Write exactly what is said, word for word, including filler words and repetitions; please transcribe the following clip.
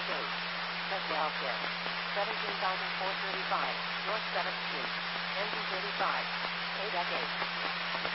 eight. Best Healthcare. seventeen thousand four hundred thirty-five, North seventh Street. Engine thirty-five. Payback eight.